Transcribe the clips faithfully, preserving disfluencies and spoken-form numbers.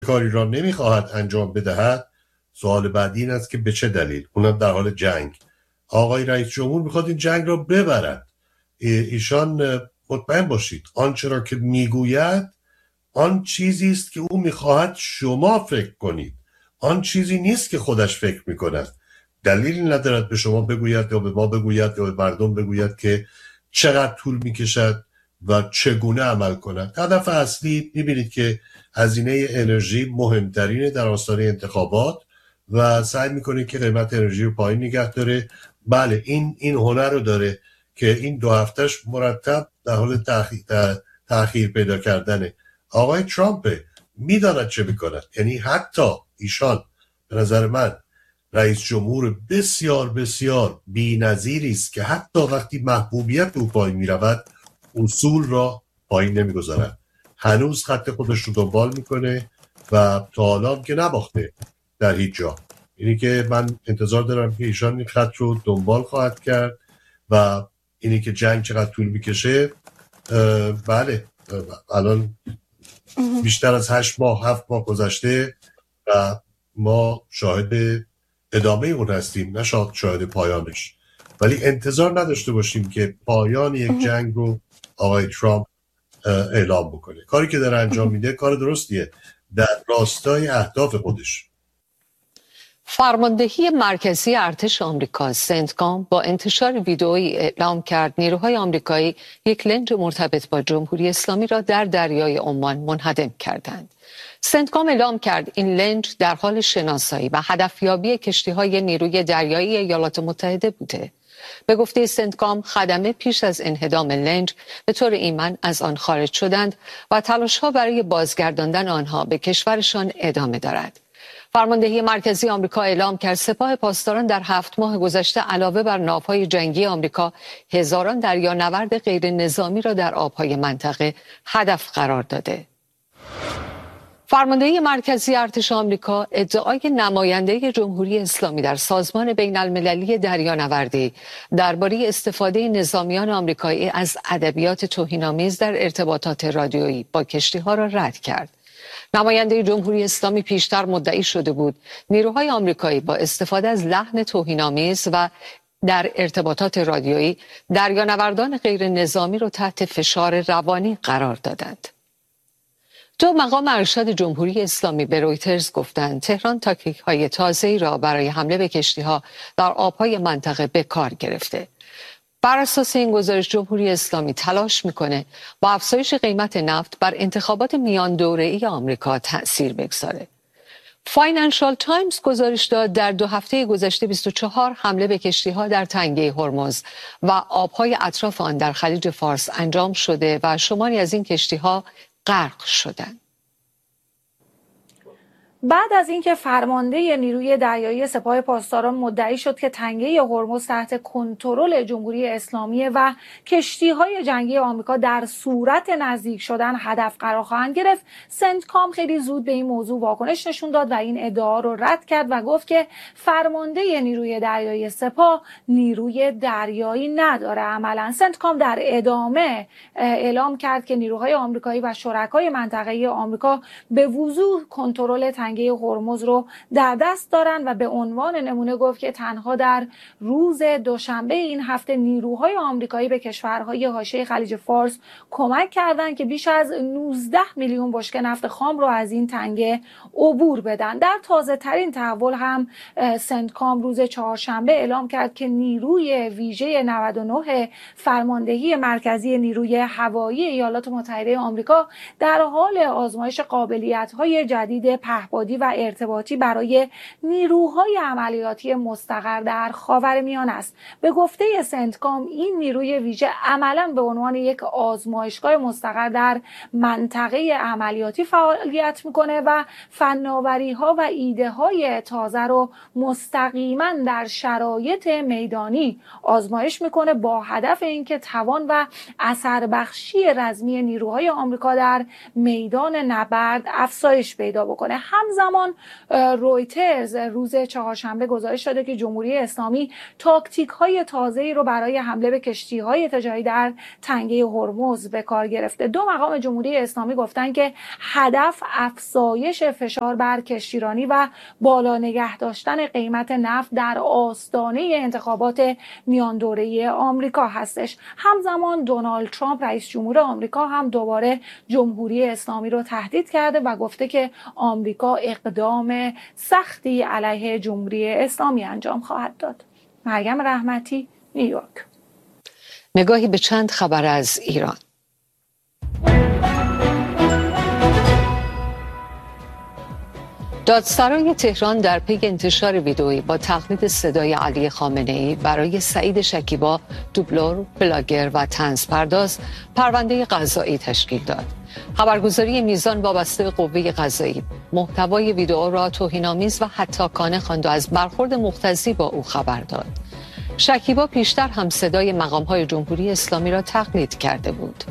کاری را نمیخواهد انجام بدهد، سوال بعدی این است که به چه دلیل؟ اونم در حال جنگ. آقای رئیس جمهور میخواد این جنگ را ببرد. ایشان مطمئن باشید آنچه را که میگوید آن چیزی است که او میخواهد شما فکر کنید، آن چیزی نیست که خودش فکر میکند. دلیلی ندارد به شما بگوید یا به ما بگوید یا به مردم بگوید که چقدر طول میکشد و چگونه عمل کند. هدف اصلی میبینید که هزینه انرژی مهمترینه در آستانه انتخابات و سعی میکنه که قیمت انرژی رو پایین نگه داره. بله این این هنر رو داره که این دو هفتهش مرتب در حال تأخیر, تأخیر پیدا کردنه. آقای ترامپ میداند چه میکند، یعنی حتی ایشان به نظر من رئیس جمهور بسیار بسیار بی‌نظیری است که حتی وقتی محبوبیت او پایین میرود اصول را پایین نمیگذارد. هنوز خط خودش رو دنبال میکنه و تا حالا که نباخته در هیچ جا. اینی که من انتظار دارم که ایشان این خط رو دنبال خواهد کرد و اینی که جنگ چقدر طول میکشه. بله الان بیشتر از هشت ماه هفت ماه گذشته و ما شاهد ادامه اون هستیم، نه شاهد پایانش. ولی انتظار نداشته باشیم که پایان یک جنگ رو آقای ترامپ اعلام بکنه. کاری که داره انجام میده کار درستیه در راستای اهداف خودش. فرماندهی مرکزی ارتش آمریکا سنتکام با انتشار ویدئویی اعلام کرد نیروهای آمریکایی یک لنج مرتبط با جمهوری اسلامی را در دریای عمان منهدم کردند. سنتکام اعلام کرد این لنج در حال شناسایی و هدفیابی کشتی‌های نیروی دریایی ایالات متحده بوده. به گفته سنتکام خدمه پیش از انهدام لنج به طور ایمن از آن خارج شدند و تلاش‌ها برای بازگرداندن آنها به کشورشان ادامه دارد. فرماندهی مرکزی آمریکا اعلام کرد سپاه پاسداران در هفت ماه گذشته علاوه بر ناوهای جنگی آمریکا هزاران دریانورد غیر نظامی را در آبهای منطقه هدف قرار داده. فرماندهی مرکزی ارتش آمریکا ادعای نماینده جمهوری اسلامی در سازمان بین المللی دریانوردی درباره استفاده نظامیان آمریکایی از ادبیات توهین‌آمیز در ارتباطات رادیویی با کشتی‌ها را رد کرد. نماینده جمهوری اسلامی پیشتر مدعی شده بود نیروهای آمریکایی با استفاده از لحن توهین‌آمیز و در ارتباطات رادیویی دریانوردان غیر نظامی را تحت فشار روانی قرار دادند. دو مقام ارشد جمهوری اسلامی به رویترز گفتند تهران تاکتیک‌های تازه‌ای را برای حمله به کشتی‌ها در آب‌های منطقه به کار گرفته. بر اساس این گزارش جمهوری اسلامی تلاش میکنه با افزایش قیمت نفت بر انتخابات میان دوره‌ای آمریکا تأثیر بگذاره. فاینانشال تایمز گزارش داد در دو هفته گذشته بیست و چهار حمله به کشتی‌ها در تنگه هرمز و آب‌های اطراف آن در خلیج فارس انجام شده و شماری از این کشتی‌ها غرق شدند. بعد از اینکه فرمانده نیروی دریایی سپاه پاسداران مدعی شد که تنگه هرمز تحت کنترل جمهوری اسلامی و کشتی‌های جنگی آمریکا در صورت نزدیک شدن هدف قرار خواهند گرفت، سنتکام خیلی زود به این موضوع واکنش نشون داد و این ادعا رو رد کرد و گفت که فرمانده نیروی دریایی سپاه نیروی دریایی نداره. عملاً سنتکام در ادامه اعلام کرد که نیروهای آمریکایی و شرکای منطقه‌ای آمریکا به وضوح کنترل تنگه هرمز رو در دست دارن و به عنوان نمونه گفت که تنها در روز دوشنبه این هفته نیروهای آمریکایی به کشورهای حاشیه خلیج فارس کمک کردند که بیش از نوزده میلیون بشکه نفت خام رو از این تنگه عبور بدن. در تازه ترین تحول هم سنتکام روز چهارشنبه اعلام کرد که نیروی ویژه نود و نه فرماندهی مرکزی نیروی هوایی ایالات متحده آمریکا در حال آزمایش قابلیت‌های جدید پهپادی و ارتباطی برای نیروهای عملیاتی مستقر در خاورمیانه است. به گفته سنتکام این نیروی ویژه عملاً به عنوان یک آزمایشگاه مستقر در منطقه عملیاتی فعالیت میکنه و فناوری‌ها و ایده‌های تازه رو مستقیما در شرایط میدانی آزمایش میکنه با هدف اینکه توان و اثر بخشی رزمی نیروهای آمریکا در میدان نبرد افزایش پیدا بکنه. هم همزمان رویترز روز چهارشنبه گزارش داده که جمهوری اسلامی تاکتیک های تازه‌ای رو برای حمله به کشتی‌های تجاری در تنگه هرمز به کار گرفته. دو مقام جمهوری اسلامی گفتن که هدف افزایش فشار بر کشتیرانی و بالا نگه داشتن قیمت نفت در آستانه انتخابات میان دوره آمریکا هستش. همزمان دونالد ترامپ رئیس جمهور آمریکا هم دوباره جمهوری اسلامی رو تهدید کرده و گفته که آمریکا اقدام سختی علیه جمهوری اسلامی انجام خواهد داد. مریم رحمتی، نیویورک. نگاهی به چند خبر از ایران. دادسرای تهران در پی انتشار ویدئویی با تقلید صدای علی خامنه‌ای برای سعید شکیبا، دوبلور، بلاگر و طنزپرداز پرونده قضایی تشکیل داد. خبرگزاری میزان وابسته به قوه قضایی محتوای ویدئو را توهین‌آمیز و هتاکانه خواند و از برخورد مغتظی با او خبر داد. شکیبا پیشتر هم صدای مقام‌های جمهوری اسلامی را تقلید کرده بود.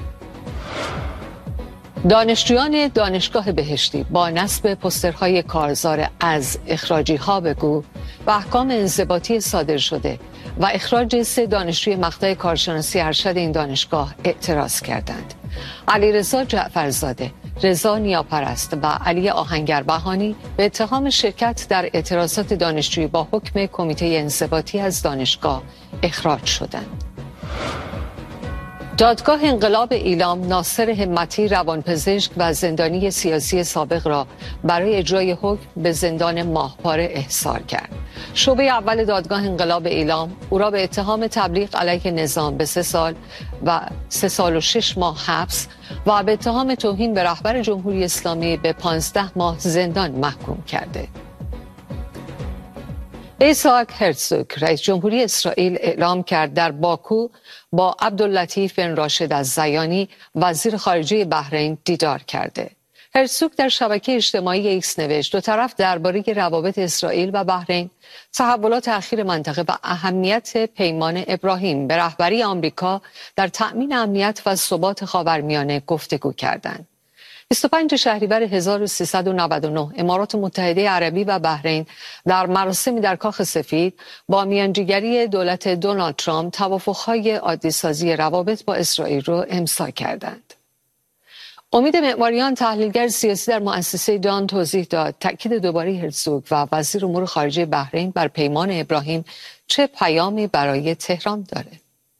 دانشجویان دانشگاه بهشتی با نصب پوسترهای کارزار از اخراجی ها بگو و احکام انضباطی صادر شده و اخراج سه دانشجوی مقطع کارشناسی ارشد این دانشگاه اعتراض کردند. علیرضا جعفرزاده، رضا نیاپرست و علی آهنگربهانی به اتهام شرکت در اعتراضات دانشجویی با حکم کمیته انضباطی از دانشگاه اخراج شدند. دادگاه انقلاب ایلام ناصر همتی روانپزشک و زندانی سیاسی سابق را برای اجرای حکم به زندان ماهواره احضار کرد. شعبه اول دادگاه انقلاب ایلام او را به اتهام تبلیغ علیه نظام به سه سال و سه سال و شش ماه حبس و به اتهام توهین به رهبر جمهوری اسلامی به پانزده ماه زندان محکوم کرده. ایساک هرتزوگ رئیس جمهوری اسرائیل اعلام کرد در باکو با عبداللطیف بن راشد الزیانی وزیر خارجه بحرین دیدار کرده. هرتزوگ در شبکه اجتماعی ایکس نوشت دو طرف درباره روابط اسرائیل و بحرین، تحولات اخیر منطقه و اهمیت پیمان ابراهیم به رهبری آمریکا در تأمین امنیت و ثبات خاورمیانه گفتگو کردند. بیست و پنجم شهریور هزار و سیصد و نود و نه امارات متحده عربی و بحرین در مراسمی در کاخ سفید با میانجیگری دولت دونالد ترامپ توافق‌های عادی‌سازی روابط با اسرائیل را امضا کردند. امید معماریان، تحلیلگر سیاسی در مؤسسه دان، توضیح داد تأکید دوباره هرتزوگ و وزیر امور خارجه بحرین بر پیمان ابراهیم چه پیامی برای تهران داره.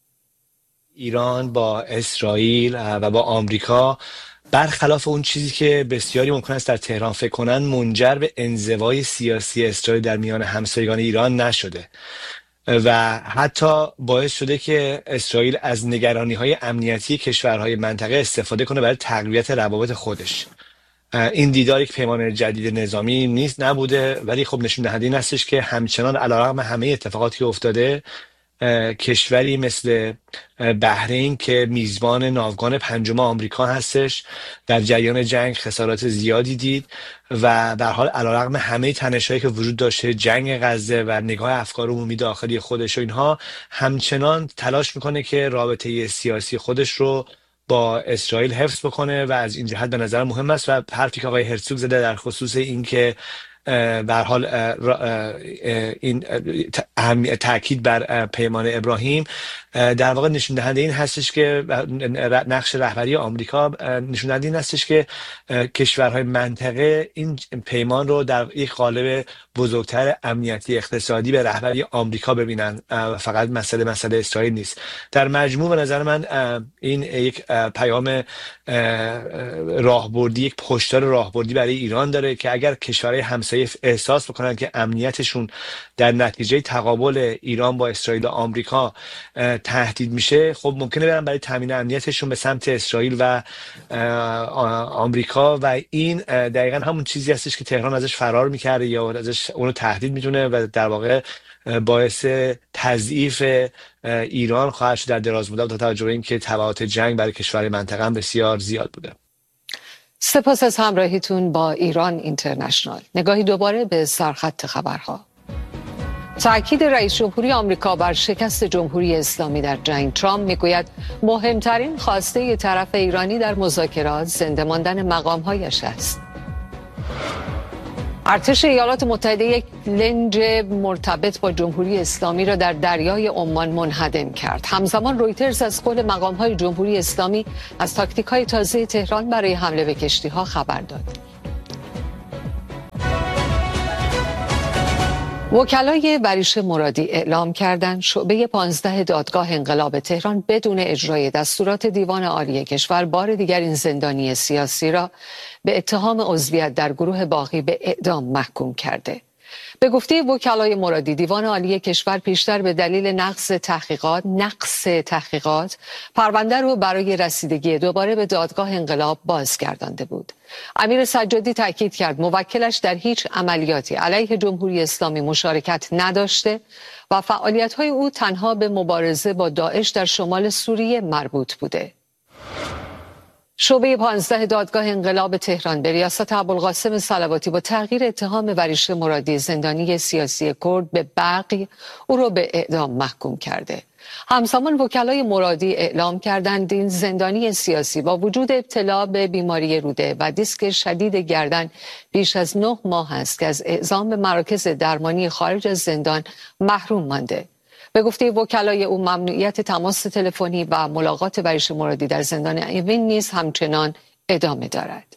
ایران با اسرائیل و با آمریکا برخلاف اون چیزی که بسیاری ممکن است در تهران فکر کنن منجر به انزوای سیاسی اسرائیل در میان همسایگان ایران نشده و حتی باعث شده که اسرائیل از نگرانی‌های امنیتی کشورهای منطقه استفاده کنه برای تقویت روابط خودش. این دیدار یک پیمان جدید نظامی نیست نبوده، ولی خب نشون دهنده این هستش که همچنان علیرغم همه اتفاقاتی که افتاده کشوری مثل بحرین که میزبان ناوگان پنجم آمریکا هستش در جریان جنگ خسارات زیادی دید و در حال علیرغم همه تنش‌هایی که وجود داشته، جنگ غزه و نگاه افکار عمومی داخلی خودش و اینها، همچنان تلاش میکنه که رابطه سیاسی خودش رو با اسرائیل حفظ بکنه و از این جهت به نظر مهم است و حرفی که آقای هرتزوگ زده در خصوص این که به هر حال این تاکید بر پیمان ابراهیم در واقع نشون دهنده این هستش که نقش رهبری آمریکا نشون دهنده این هستش که کشورهای منطقه این پیمان رو در یک قالب بزرگتر امنیتی اقتصادی به رهبری آمریکا ببینن، فقط مسئله مسئله اسرائیل نیست. در مجموع به نظر من این یک پیام راهبردی، یک پشتار راهبردی برای ایران داره که اگر کشورهای همسایه احساس بکنن که امنیتشون در نتیجه تقابل ایران با اسرائیل و آمریکا تهدید میشه، خب ممکنه برن برای تامین امنیتشون به سمت اسرائیل و آمریکا و این دقیقاً همون چیزی هستش که تهران ازش فرار میکرده یا ازش اونو تهدید میدونه و در واقع باعث تضعیف ایران خواهد شد در دراز مدت با توجه به اینکه تبعات جنگ برای کشور منطقه هم بسیار زیاد بوده. سپاس از همراهیتون با ایران اینترنشنال. نگاهی دوباره به سرخط خبرها. تأکید رئیس جمهوری آمریکا بر شکست جمهوری اسلامی در جنگ. ترامپ میگوید مهمترین خواسته طرف ایرانی در مذاکرات زنده ماندن مقام‌هایش است. ارتش ایالات متحده یک لنج مرتبط با جمهوری اسلامی را در دریای عمان منهدم کرد. همزمان رویترز از قول مقام‌های جمهوری اسلامی از تاکتیک‌های تازه تهران برای حمله به کشتی‌ها خبر داد. وکلای بریشه مرادی اعلام کردند شعبه پانزده دادگاه انقلاب تهران بدون اجرای دستورات دیوان عالی کشور بار دیگر این زندانی سیاسی را به اتهام عضویت در گروه باغی به اعدام محکوم کرده. به گفته وکلای مرادی دیوان عالی کشور پیشتر به دلیل نقص تحقیقات نقص تحقیقات پرونده رو برای رسیدگی دوباره به دادگاه انقلاب بازگردانده بود. امیر سجادی تاکید کرد موکلش در هیچ عملیاتی علیه جمهوری اسلامی مشارکت نداشته و فعالیت‌های او تنها به مبارزه با داعش در شمال سوریه مربوط بوده. شعبه پانزده دادگاه انقلاب تهران به ریاست ابوالقاسم صلواتی با تغییر اتهام بریشه مرادی زندانی سیاسی کرد به بقی او را به اعدام محکوم کرده. همزمان وکلای مرادی اعلام کردند این زندانی سیاسی با وجود ابتلا به بیماری روده و دیسک شدید گردن بیش از نه ماه است که از اعزام به مراکز درمانی خارج از زندان محروم مانده. به گفته وکلای او ممنوعیت تماس تلفنی و ملاقات بریشه مرادی در زندان اوین نیز همچنان ادامه دارد.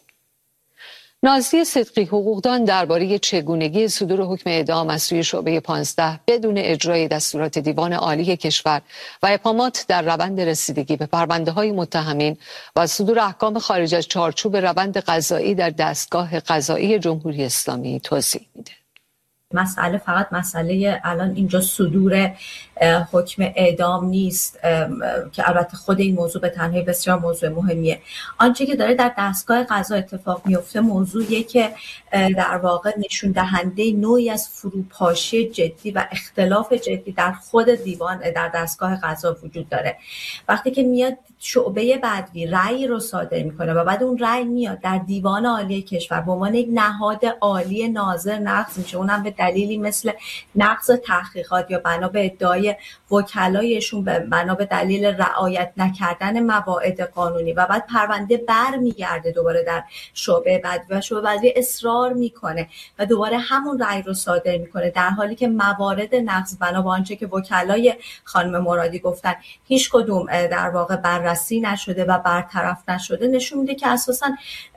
نازی صدقی حقوقدان درباره چگونگی صدور حکم اعدام از سوی شعبه پانزده بدون اجرای دستورات دیوان عالی کشور و اقامات در روند رسیدگی به پرونده‌های متهمین و صدور احکام خارج از چارچوب روند قضایی در دستگاه قضایی جمهوری اسلامی توضیح میده. مسئله فقط مسئله الان اینجا صدور حکم اعدام نیست که البته خود این موضوع به تنهایی بسیار موضوع مهمیه. آنچه که داره در دستگاه قضا اتفاق میفته موضوعیه که در واقع نشون دهنده نوعی از فروپاشی جدی و اختلاف جدی در خود دیوان در دستگاه قضا وجود داره. وقتی که میاد شعبه بدوی رأی رو صادر میکنه و بعد اون رأی میاد در دیوان عالی کشور به عنوان یک نهاد عالی ناظر نقض میشه، اونم به دلیلی مثل نقض تحقیقات یا بنا به ادعای وکلایشون بنا به دلیل رعایت نکردن مواعید قانونی و بعد پرونده برمیگرده دوباره در شعبه بدوی و شعبه بدوی اصرار میکنه و دوباره همون رأی رو صادر میکنه در حالی که موارد نقض بنا به آنچه که وکلای خانم مرادی گفتن هیچ کدوم در واقع بررسی نشده و برطرف نشده، نشون میده که اساساً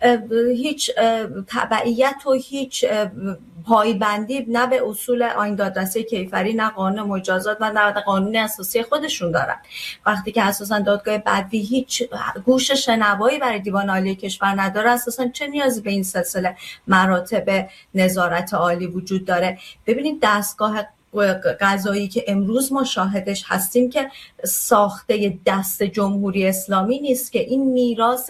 هیچ تبعیت و هیچ پایبندی نه به اصول آیین دادرسی کیفری نه قانون مجازات و نه قانون اساسی خودشون دارن. وقتی که اساساً دادگاه بدوی هیچ گوش شنوایی برای دیوان عالی کشور نداره، اساساً چه نیازی به این سلسله مراتب نظارت عالی وجود داره؟ ببینید دستگاه قضایی که امروز ما شاهدش هستیم که ساخته دست جمهوری اسلامی نیست، که این میراث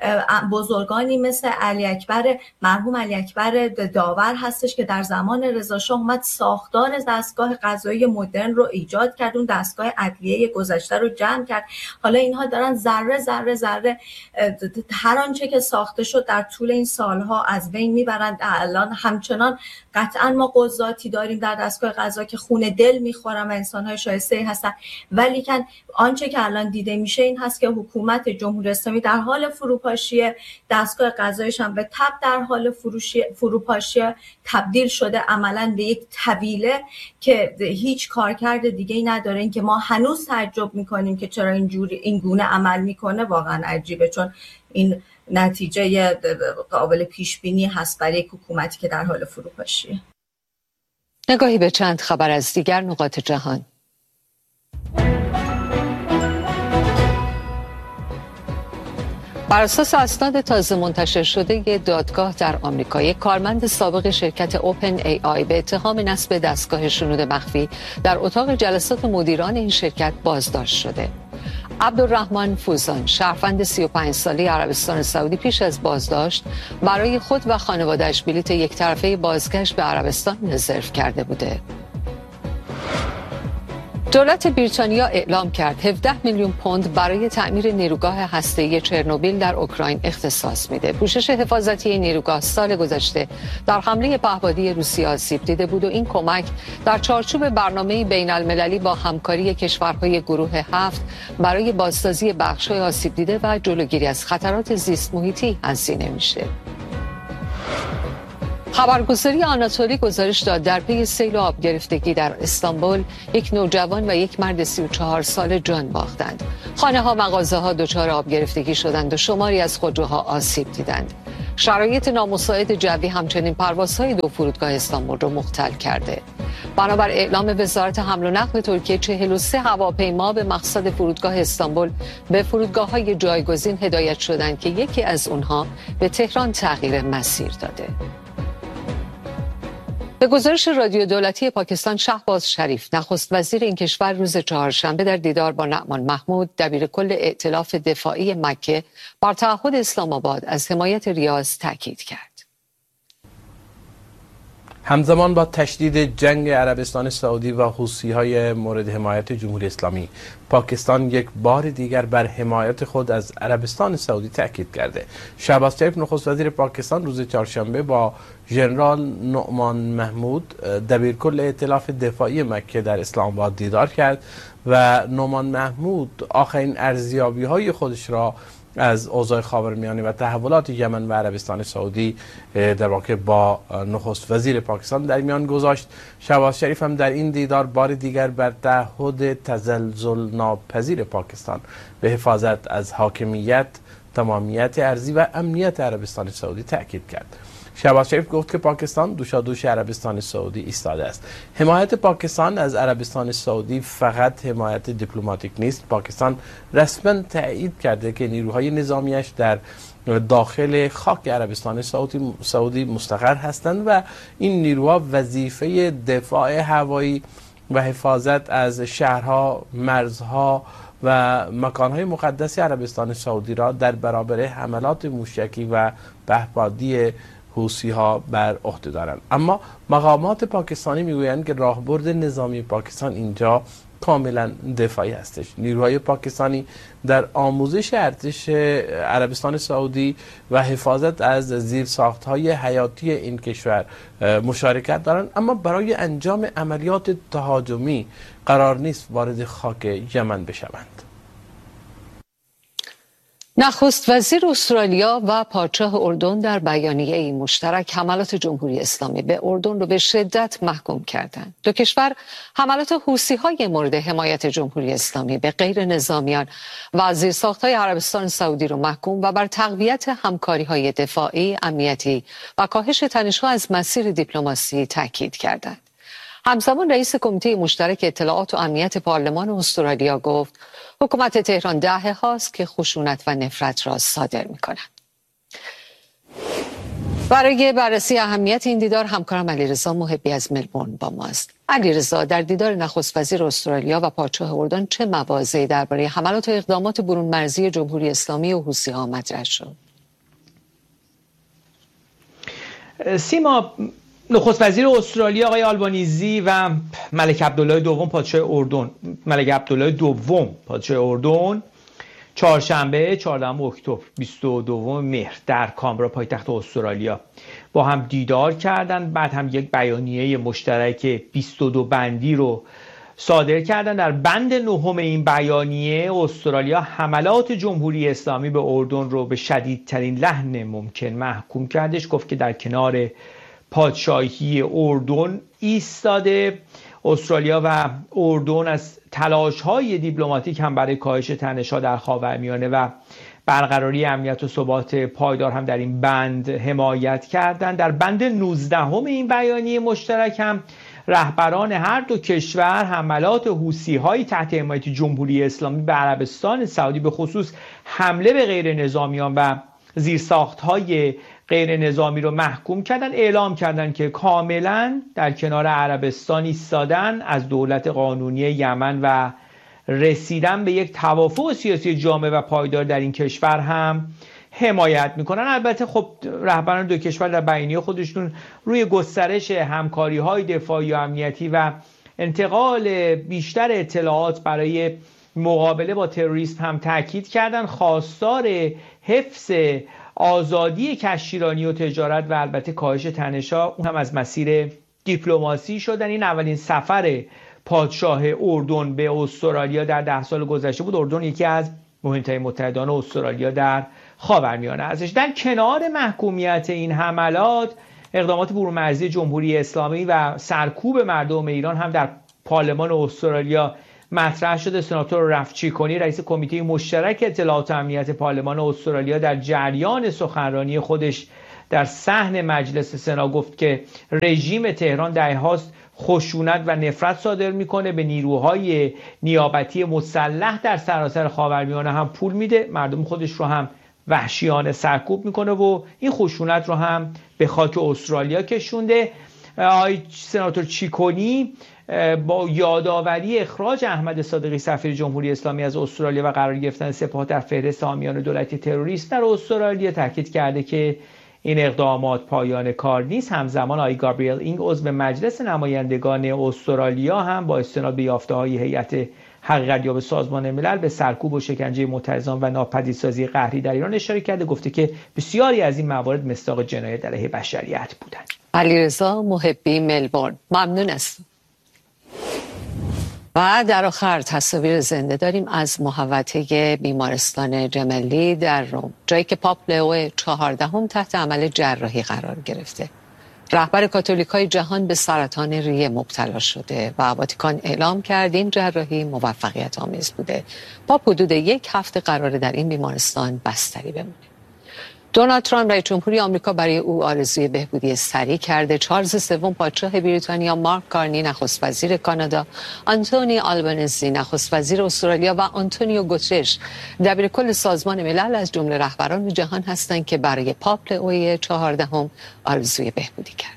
بزرگانی مثل علی اکبر مرحوم علی اکبر داور هستش که در زمان رضا شاه اومد ساختار دستگاه قضایی مدرن رو ایجاد کرد، اون دستگاه عدلیه گذشته رو جمع کرد. حالا اینها دارن ذره ذره ذره هر آنچه که ساخته شد در طول این سالها از بین میبرند. الان همچنان قطعا ما قضاتی داریم در دستگاه قضا که خون دل میخورن و انسان‌های شایسته هستن، ولی که آنچه که الان دیده میشه این هست که حکومت جمهوری اسلامی در حال فروپاشی، دستگاه قضاییش هم به تبع در حال فروشی فروپاشی تبدیل شده عملاً به یک طویله که هیچ کارکرد دیگه‌ای نداره. این که ما هنوز تعجب میکنیم که چرا اینجوری این گونه عمل میکنه واقعا عجیبه، چون این نتیجه قابل پیش بینی هست برای یک حکومتی که در حال فروپاشیه. نگاهی به چند خبر از دیگر نقاط جهان. بر اساس اسناد تازه منتشر شده دادگاه در آمریکا، یک کارمند سابق شرکت اوپن ای آی به اتهام نصب دستگاه شنود مخفی در اتاق جلسات مدیران این شرکت بازداشت شده. عبدالرحمن فوزان، شهروند سی و پنج ساله عربستان سعودی، پیش از بازداشت برای خود و خانواده‌اش بلیط یک طرفه بازگشت به عربستان رزرو کرده بوده. دولت بریتانیا اعلام کرد هفده میلیون پوند برای تعمیر نیروگاه هسته‌ای چرنوبیل در اوکراین اختصاص میده. پوشش حفاظتی نیروگاه سال گذشته در حمله پهپادی روسیه آسیب دیده بود و این کمک در چارچوب برنامه بین المللی با همکاری کشورهای گروه هفت برای بازسازی بخش‌های آسیب دیده و جلوگیری از خطرات زیست محیطی هزینه میشه. خبرگزاری آناتولی گزارش داد در پی سیل و آب گرفتگی در استانبول یک نوجوان و یک مرد سی و چهار ساله جان باختند. خانه ها، مغازه ها دچار آب گرفتگی شدند و شماری از خودروها آسیب دیدند. شرایط نامساعد جوی همچنین پروازهای دو فرودگاه استانبول را مختل کرده. بنابر اعلام وزارت حمل و نقل ترکیه، چهل و سه هواپیما به مقصد فرودگاه استانبول به فرودگاه‌های جایگزین هدایت شدند که یکی از اونها به تهران تغییر مسیر داده. به گزارش رادیو دولتی پاکستان، شهباز شریف نخست وزیر این کشور روز چهارشنبه در دیدار با نعمان محمود دبیر کل ائتلاف دفاعی مکه بر تعهد اسلام آباد از حمایت ریاض تاکید کرد. همزمان با تشدید جنگ عربستان سعودی و حوثی‌های مورد حمایت جمهوری اسلامی، پاکستان یک بار دیگر بر حمایت خود از عربستان سعودی تاکید کرده. شهباز شریف نخست وزیر پاکستان روز چهارشنبه با ژنرال نعمان محمود دبیرکل ائتلاف دفاعی مکه در اسلام آباد دیدار کرد و نعمان محمود آخرین ارزیابی‌های خودش را از اوضاع خاورمیانه و تحولات یمن و عربستان سعودی در واقع با نخست وزیر پاکستان در میان گذاشت. شهباز شریف هم در این دیدار بار دیگر بر تعهد تزلزل ناپذیر پاکستان به حفاظت از حاکمیت، تمامیت ارضی و امنیت عربستان سعودی تاکید کرد. شهباز شریف گفت که پاکستان دوشادوش عربستان سعودی ایستاده است. حمایت پاکستان از عربستان سعودی فقط حمایت دیپلماتیک نیست. پاکستان رسما تایید کرده که نیروهای نظامیش در داخل خاک عربستان سعودی سعودی مستقر هستند و این نیروها وظیفه دفاع هوایی و حفاظت از شهرها، مرزها و مکانهای مقدس عربستان سعودی را در برابر حملات موشکی و پهپادی حوثی ها بر عهده دارند. اما مقامات پاکستانی میگویند که راهبرد نظامی پاکستان اینجا کاملا دفاعی هستش. نیروهای پاکستانی در آموزش ارتش عربستان سعودی و حفاظت از زیرساخت‌های حیاتی این کشور مشارکت دارند، اما برای انجام عملیات تهاجمی قرار نیست وارد خاک یمن بشوند. نخست وزیر استرالیا و پادشاه اردن در بیانیه‌ای مشترک حملات جمهوری اسلامی به اردن را به شدت محکوم کردند. دو کشور حملات حوثی‌های مورد حمایت جمهوری اسلامی به غیر نظامیان و زیرساخت‌های عربستان سعودی را محکوم و بر تقویت همکاری‌های دفاعی، امنیتی و کاهش تنش‌ها از مسیر دیپلماسی تاکید کردند. همزمان رئیس کمیته مشترک اطلاعات و امنیت پارلمان استرالیا گفت حکومت تهران دهه هاست که خشونت و نفرت را صادر می کند. برای بررسی اهمیت این دیدار همکارم علیرضا محبی از ملبورن با ماست. علیرضا، در دیدار نخست وزیر استرالیا و پادشاه اردن چه مواضعی درباره حملات و اقدامات برون مرزی جمهوری اسلامی و حوثی‌ها مطرح شد؟ سیما، نخست وزیر استرالیا آقای آلبانیزی و ملک عبدالله دوم پادشاه اردن ملک عبدالله دوم پادشاه اردن چهارشنبه چهاردهم اکتبر بیست و دوم مهر در کامبرا پایتخت استرالیا با هم دیدار کردند. بعد هم یک بیانیه مشترک بیست و دو بندی رو صادر کردند. در بند نهم این بیانیه استرالیا حملات جمهوری اسلامی به اردن رو به شدیدترین لحن ممکن محکوم کردش. گفت که در کنار پادشاهی اردن ایستاده. استرالیا و اردن از تلاش‌های دیپلماتیک هم برای کاهش تنش‌ها در خاورمیانه و برقراری امنیت و ثبات پایدار هم در این بند حمایت کردند. در بند نوزدهم این بیانیه مشترک هم رهبران هر دو کشور حملات حوثی‌های تحت حمایت جمهوری اسلامی به عربستان سعودی، به خصوص حمله به غیر نظامیان و زیرساخت‌های غیر نظامی رو محکوم کردن. اعلام کردن که کاملا در کنار عربستان ایستادن، از دولت قانونی یمن و رسیدن به یک توافق سیاسی جامع و پایدار در این کشور هم حمایت میکنن. البته خب رهبران دو کشور در بیانیه خودشون روی گسترش همکاری‌های دفاعی و امنیتی و انتقال بیشتر اطلاعات برای مقابله با تروریسم هم تاکید کردن. خواستار حفظ آزادی کشتیرانی و تجارت و البته کاهش تنش‌ها اون هم از مسیر دیپلماسی شدن. این اولین سفر پادشاه اردن به استرالیا در ده سال گذشته بود. اردن یکی از مهمترین متحدان استرالیا در خاورمیانه ازش. در کنار محکومیت این حملات، اقدامات برون‌مرزی جمهوری اسلامی و سرکوب مردم ایران هم در پارلمان استرالیا مطرح شده. سناتور رف چیکونی رئیس کمیته مشترک اطلاعات و امنیت پارلمان استرالیا در جریان سخنرانی خودش در صحن مجلس سنا گفت که رژیم تهران دهه‌هاست خشونت و نفرت صادر میکنه، به نیروهای نیابتی مسلح در سراسر خاورمیانه هم پول میده، مردم خودش رو هم وحشیانه سرکوب میکنه و این خشونت رو هم به خاک استرالیا کشونده. آقای سناتور چیکونی با یادآوری اخراج احمد صادقی سفیر جمهوری اسلامی از استرالیا و قرار گرفتن سپاه در فهرست حامیان دولتی تروریست در استرالیا تاکید کرده که این اقدامات پایان کار نیست. همزمان آقای گابریل اینگ عضو مجلس نمایندگان استرالیا هم با استناد به یافته‌های هیئت حقیقت‌یاب سازمان ملل به سرکوب و شکنجه معترضان و ناپدیدسازی قهری در ایران اشاره کرده، گفته که بسیاری از این موارد مصداق جنایت علیه بشریت بودند. علیرضا محبی، ملبورن، ممنون هستم. و در آخر تصاویر زنده داریم از محوطه بیمارستان جملی در روم، جایی که پاپ لئو چهاردهم تحت عمل جراحی قرار گرفته. رهبر کاتولیکای جهان به سرطان ریه مبتلا شده و واتیکان اعلام کرد این جراحی موفقیت آمیز بوده. پاپ حدود یک هفته قراره در این بیمارستان بستری بمونه. دونالد ترامپ رئیس جمهوری آمریکا برای او آرزوی بهبودی سریع کرده. چارلز سوم پادشاه بریتانیا، مارک کارنی نخست وزیر کانادا، آنتونی آلبانزی نخست وزیر استرالیا و آنتونیو گوترش دبیرکل سازمان ملل از جمله رهبران جهان هستند که برای پاپ لئو چهاردهم آرزوی بهبودی کرد.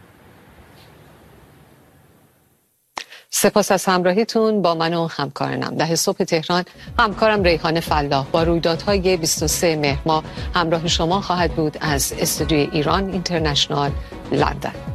سپاس از همراهیتون با من و همکارانم. ده صبح تهران همکارم ریحانه فلاح با رویدادهای بیست و سه مهر ماه همراه شما خواهد بود از استودیوی ایران اینترنشنال لندن.